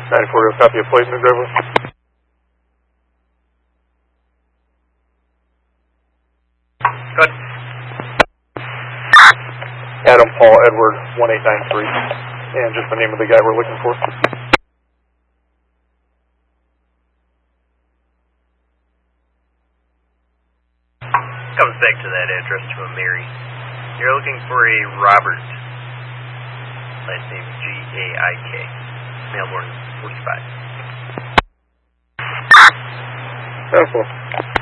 94, copy a plate, New Driver. Good. Adam Paul Edward 1893, and just the name of the guy we're looking for. Comes back to that address to a Mary. You're looking for a Robert. Last name G-A-I-K. Melbourne 45. That's all.